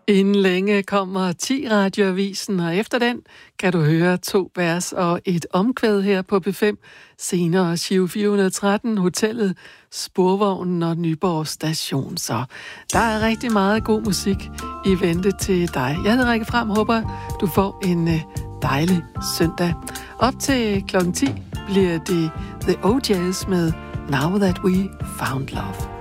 Inden længe kommer 10 radioavisen, og efter den kan du høre 2 vers og et omkvæd her på P5. Senere Giro 413, hotellet, Sporvognen og Nyborg station. Så der er rigtig meget god musik i vente til dig. Jeg hedder Rikke Fram, håber du får en dejlig søndag. Op til klokken 10 bliver det The O'Jays med Now That We Found Love.